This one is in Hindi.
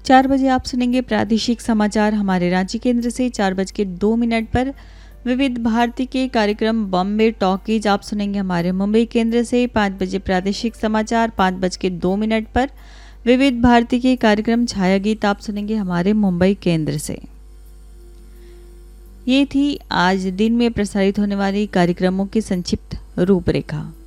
4 बजे आप सुनेंगे प्रादेशिक समाचार हमारे रांची केंद्र से। 4:02 पर विविध भारती के कार्यक्रम बॉम्बे टॉकीज आप सुनेंगे हमारे मुंबई केंद्र से। 5 बजे प्रादेशिक समाचार। 5:02 पर विविध भारती के कार्यक्रम छाया गीत आप सुनेंगे हमारे मुंबई केंद्र से। ये थी आज दिन में प्रसारित होने वाली कार्यक्रमों की संक्षिप्त रूपरेखा।